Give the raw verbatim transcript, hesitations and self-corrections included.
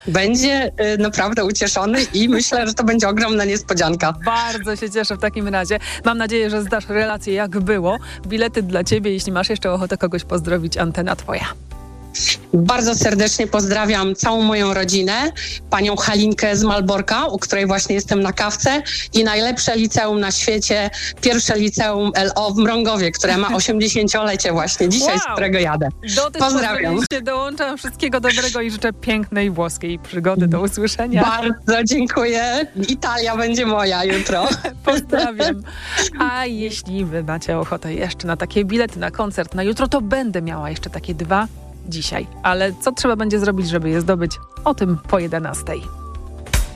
będzie y, naprawdę ucieszony i myślę, że to będzie ogromna niespodzianka. Bardzo się cieszę w takim razie. Mam nadzieję, że zdasz relację jak było. Bilety dla ciebie, jeśli masz jeszcze ochotę kogoś pozdrowić, antena twoja. Bardzo serdecznie pozdrawiam całą moją rodzinę, panią Halinkę z Malborka, u której właśnie jestem na kawce i najlepsze liceum na świecie, pierwsze liceum L O w Mrągowie, które ma osiemdziesięciolecie właśnie dzisiaj, Wow. z którego jadę. Do tych Pozdrawiam. się dołączam. Wszystkiego dobrego i życzę pięknej włoskiej przygody. Do usłyszenia. Bardzo dziękuję. Italia będzie moja jutro. Pozdrawiam. A jeśli wy macie ochotę jeszcze na takie bilety na koncert na jutro, to będę miała jeszcze takie dwa dzisiaj. Ale co trzeba będzie zrobić, żeby je zdobyć? O tym po jedenastej.